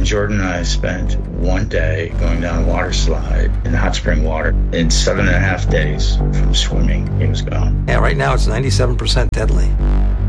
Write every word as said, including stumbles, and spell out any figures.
Jordan and I spent one day going down a water slide in hot spring water. In seven and a half days from swimming, he was gone. Yeah, right now it's ninety-seven percent deadly.